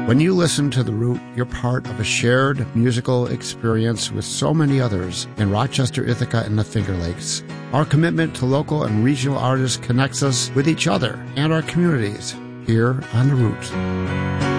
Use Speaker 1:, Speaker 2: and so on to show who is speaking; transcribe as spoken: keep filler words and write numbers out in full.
Speaker 1: When you listen to The Root, you're part of a shared musical experience with so many others in Rochester, Ithaca, and the Finger Lakes. Our commitment to local and regional artists connects us with each other and our communities here on The Root.